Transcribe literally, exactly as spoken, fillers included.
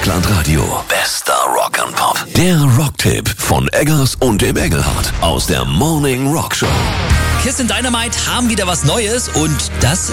Deutschlandradio. Bester Rock and Pop. Der Rocktipp von Eggers und dem Engelhardt aus der Morning Rock Show. Kiss and Dynamite haben wieder was Neues und das